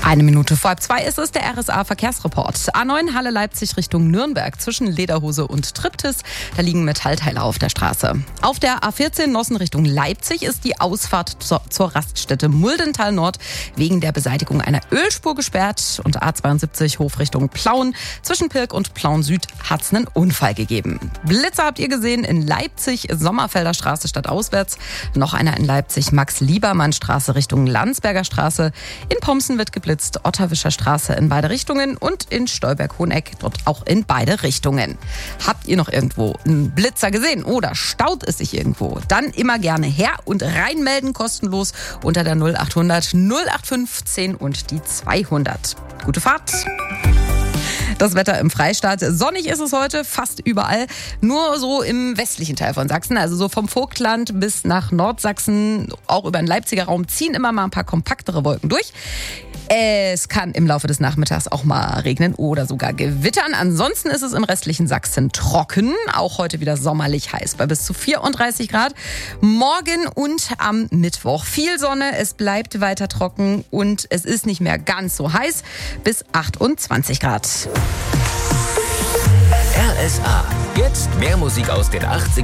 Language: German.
Eine Minute vor 2 ist es, der RSA-Verkehrsreport. A9 Halle Leipzig Richtung Nürnberg zwischen Lederhose und Triptis. Da liegen Metallteile auf der Straße. Auf der A14 Nossen Richtung Leipzig ist die Ausfahrt zur Raststätte Muldental Nord wegen der Beseitigung einer Ölspur gesperrt. Und A72 Hof Richtung Plauen. Zwischen Pirk und Plauen Süd hat es einen Unfall gegeben. Blitzer habt ihr gesehen in Leipzig, Sommerfelder Straße stadtauswärts. Noch einer in Leipzig, Max-Liebermann-Straße Richtung Landsberger Straße. In Pomsen wird geblitzt. Otterwischer Straße in beide Richtungen und in Stolberg-Hoheneck dort auch in beide Richtungen. Habt ihr noch irgendwo einen Blitzer gesehen oder staut es sich irgendwo? Dann immer gerne her und reinmelden, kostenlos unter der 0800 0815 und die 200. Gute Fahrt! Das Wetter im Freistaat. Sonnig ist es heute fast überall. Nur so im westlichen Teil von Sachsen, also so vom Vogtland bis nach Nordsachsen, auch über den Leipziger Raum, ziehen immer mal ein paar kompaktere Wolken durch. Es kann im Laufe des Nachmittags auch mal regnen oder sogar gewittern. Ansonsten ist es im restlichen Sachsen trocken. Auch heute wieder sommerlich heiß bei bis zu 34 Grad. Morgen und am Mittwoch viel Sonne. Es bleibt weiter trocken und es ist nicht mehr ganz so heiß. Bis 28 Grad. RSA. Jetzt mehr Musik aus den 80ern.